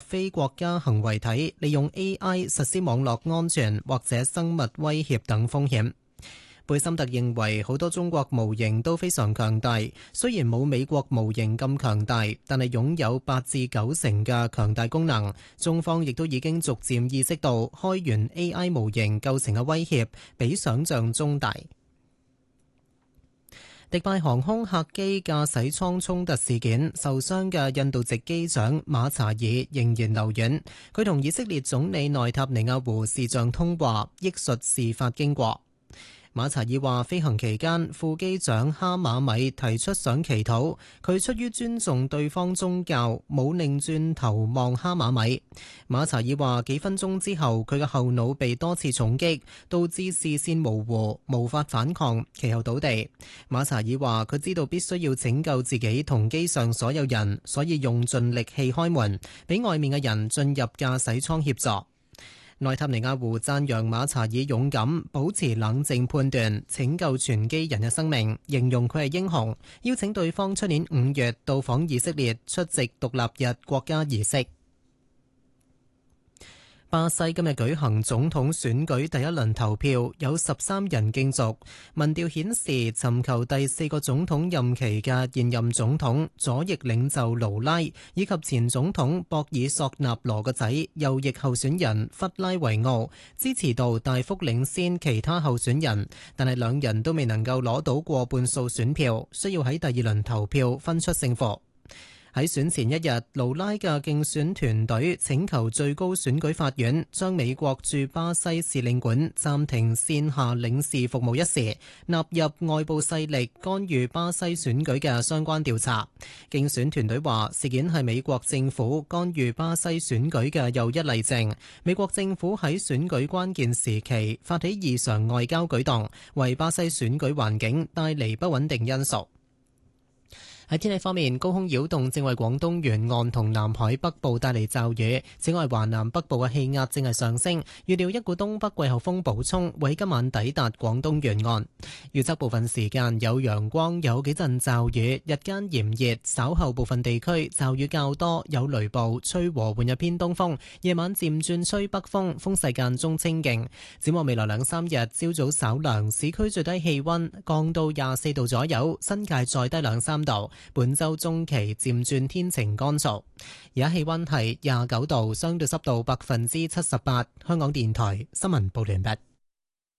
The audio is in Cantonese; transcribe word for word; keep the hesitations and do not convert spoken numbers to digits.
非國家行為體利用 A I 實施網絡安全或者生物威脅等風險。貝森特認為好多中國模型都非常強大，雖然冇美國模型咁強大，但係擁有八至九成嘅強大功能。中方亦都已經逐漸意識到開源 A I 模型構成嘅威脅比想象中大。迪拜航空客機駕駛艙衝突事件，受傷嘅印度籍機長馬查爾仍然留院。佢同以色列總理內塔尼亞胡視像通話，憶述事發經過。馬查爾話：飛行期間，副機長哈馬米提出想祈禱，佢出於尊重對方宗教，冇擰轉頭望哈馬米。馬查爾話：幾分鐘之後，佢嘅後腦被多次重擊，導致視線模糊，無法反抗，其後倒地。馬查爾話：佢知道必須要拯救自己同機上所有人，所以用盡力氣開門，俾外面嘅人進入駕駛艙協助。內塔尼亞胡讚揚馬查爾勇敢，保持冷靜判斷，拯救全機人嘅生命，形容佢係英雄，邀請對方出年五月到訪以色列出席獨立日國家儀式。巴西今日舉行總統選舉第一輪投票，有十三人競逐。民調顯示，尋求第四個總統任期嘅現任總統左翼領袖盧拉，以及前總統博爾索納羅個仔右翼候選人弗拉維奧，支持度大幅領先其他候選人，但係兩人都未能夠攞到過半數選票，需要喺第二輪投票分出勝負。喺選前一日，盧拉嘅競選團隊請求最高選舉法院將美國駐巴西使領館暫停線下領事服務一事納入外部勢力干預巴西選舉嘅相關調查。競選團隊話，事件係美國政府干預巴西選舉嘅又一例證。美國政府喺選舉關鍵時期發起異常外交舉動，為巴西選舉環境帶嚟不穩定因素。喺天氣方面，高空擾動正為廣東沿岸同南海北部帶嚟驟雨。此外，華南北部嘅氣壓正係上升，預料一股東北季候風補充會今晚抵達廣東沿岸。預測部分時間有陽光，有幾陣驟雨，日間炎熱，稍後部分地區驟雨較多，有雷暴，吹和緩嘅偏東風。夜晚漸轉吹北風，風勢間中清勁。展望未來兩三日，朝早稍涼，市區最低氣溫降到廿四度左右，新界再低兩三度。本周中期漸轉天晴乾燥，而家氣溫係廿九度，相對濕度百分之七十八。香港電台新聞報道完畢。